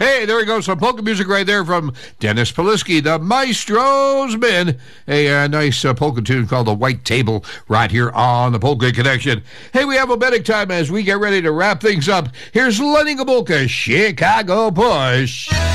Hey, there we go. Some polka music right there from Dennis Polisky, the Maestro's Men. A nice polka tune called The White Table right here on the Polka Connection. Hey, we have a medic time as we get ready to wrap things up. Here's Lenny Gomulka, Chicago Push.